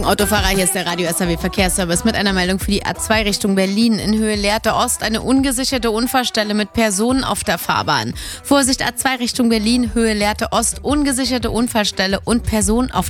Autofahrer, hier ist der Radio SAW Verkehrsservice mit einer Meldung für die A2 Richtung Berlin. In Höhe Lehrte Ost eine ungesicherte Unfallstelle mit Personen auf der Fahrbahn. Vorsicht, A2 Richtung Berlin, Höhe Lehrte Ost, ungesicherte Unfallstelle und Personen auf